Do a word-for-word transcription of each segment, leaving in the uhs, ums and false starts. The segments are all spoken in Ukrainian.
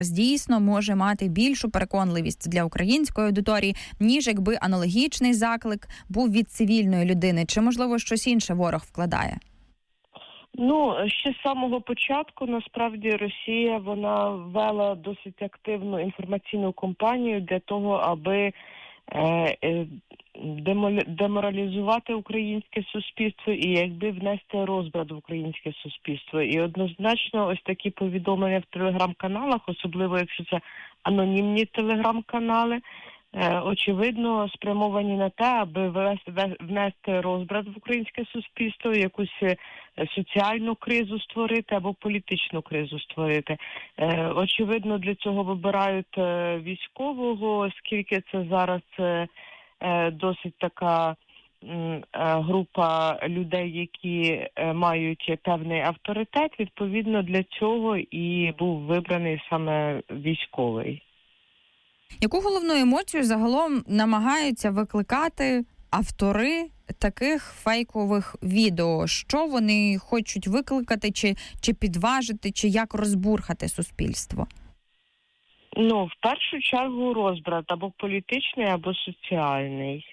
дійсно може мати більшу переконливість для української аудиторії, ніж якби аналогічний заклик був від цивільної людини? Чи, можливо, щось інше ворог вкладає? Ну, ще з самого початку, насправді, Росія, вона вела досить активну інформаційну кампанію для того, аби е, деморалізувати українське суспільство і якби внести розбрат в українське суспільство. І однозначно ось такі повідомлення в телеграм-каналах, особливо якщо це анонімні телеграм-канали, очевидно, спрямовані на те, аби внести розбрат в українське суспільство, якусь соціальну кризу створити або політичну кризу створити. Очевидно, для цього вибирають військового, оскільки це зараз досить така група людей, які мають певний авторитет. Відповідно, для цього і був вибраний саме військовий. Яку головну емоцію загалом намагаються викликати автори таких фейкових відео? Що вони хочуть викликати, чи, чи підважити, чи як розбурхати суспільство? Ну, в першу чергу розбрат або політичний, або соціальний.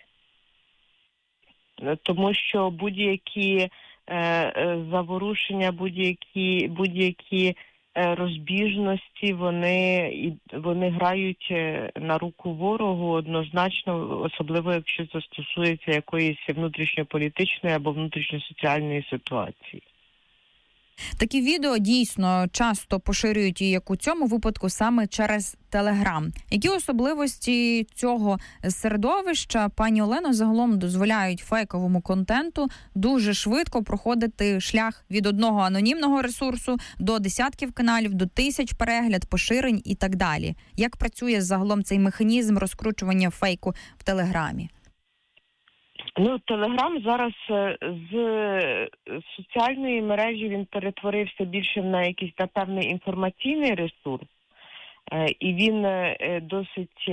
Тому що будь-які е, заворушення, будь-які, будь-які розбіжності, вони, вони грають на руку ворогу однозначно, особливо якщо це стосується якоїсь внутрішньополітичної або внутрішньосоціальної ситуації. Такі відео дійсно часто поширюють, і як у цьому випадку, саме через Телеграм. Які особливості цього середовища, пані Олено, загалом дозволяють фейковому контенту дуже швидко проходити шлях від одного анонімного ресурсу до десятків каналів, до тисяч перегляд, поширень і так далі? Як працює загалом цей механізм розкручування фейку в Телеграмі? Ну, Телеграм зараз з соціальної мережі він перетворився більше на якийсь, на певний інформаційний ресурс. І він досить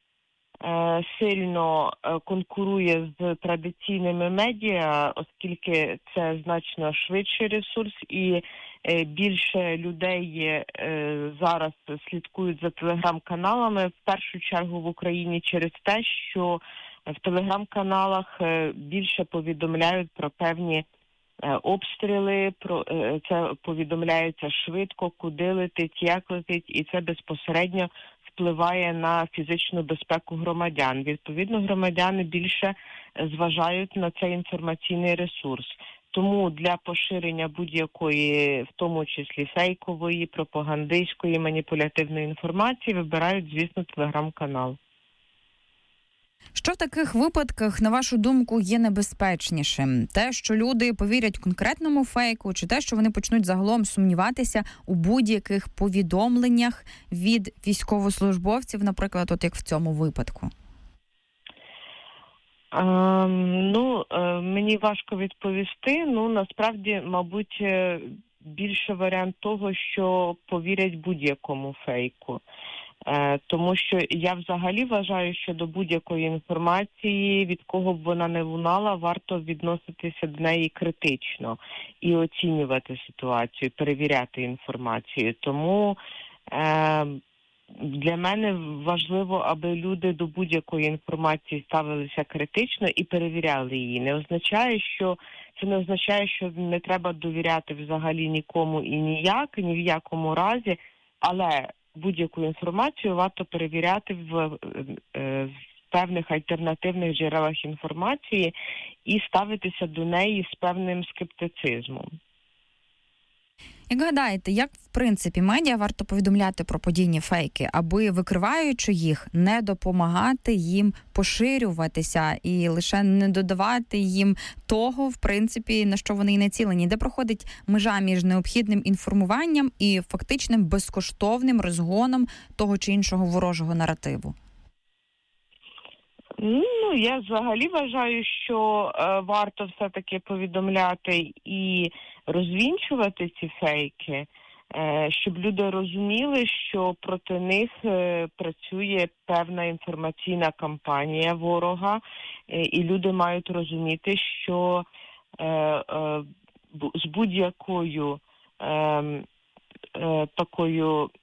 сильно конкурує з традиційними медіа, оскільки це значно швидший ресурс, і більше людей зараз слідкують за телеграм-каналами, в першу чергу в Україні через те, що в телеграм-каналах більше повідомляють про певні обстріли, про це повідомляється швидко, куди летить, як летить, і це безпосередньо впливає на фізичну безпеку громадян. Відповідно, громадяни більше зважають на цей інформаційний ресурс. Тому для поширення будь-якої, в тому числі фейкової, пропагандистської, маніпулятивної інформації, вибирають, звісно, телеграм-канал. Що в таких випадках, на вашу думку, є небезпечнішим? Те, що люди повірять конкретному фейку, чи те, що вони почнуть загалом сумніватися у будь-яких повідомленнях від військовослужбовців, наприклад, от як в цьому випадку? А, ну, мені важко відповісти. Ну, насправді, мабуть, більше варіант того, що повірять будь-якому фейку. Тому що я взагалі вважаю, що до будь-якої інформації, від кого б вона не лунала, варто відноситися до неї критично і оцінювати ситуацію, перевіряти інформацію. Тому е, для мене важливо, аби люди до будь-якої інформації ставилися критично і перевіряли її. Не означає, що це не означає, що не треба довіряти взагалі нікому і ніяк, ні в якому разі, але будь-яку інформацію варто перевіряти в, в певних альтернативних джерелах інформації і ставитися до неї з певним скептицизмом. Як гадаєте, як, в принципі, медіа варто повідомляти про подібні фейки, аби, викриваючи їх, не допомагати їм поширюватися і лише не додавати їм того, в принципі, на що вони і націлені? Де проходить межа між необхідним інформуванням і фактичним безкоштовним розгоном того чи іншого ворожого наративу? Ну, я взагалі вважаю, що е, варто все-таки повідомляти і розвінчувати ці фейки, е, щоб люди розуміли, що проти них е, працює певна інформаційна кампанія ворога, е, і люди мають розуміти, що е, е, з будь-якою е, е, такою